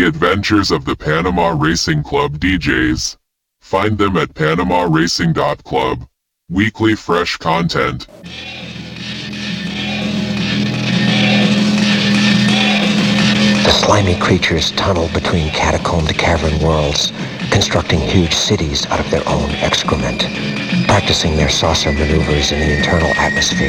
The adventures of the Panama Racing Club DJs. Find them at PanamaRacing.club. Weekly fresh content. The slimy creatures tunnel between catacombed cavern worlds, constructing huge cities out of their own excrement, practicing their saucer maneuvers in the internal atmosphere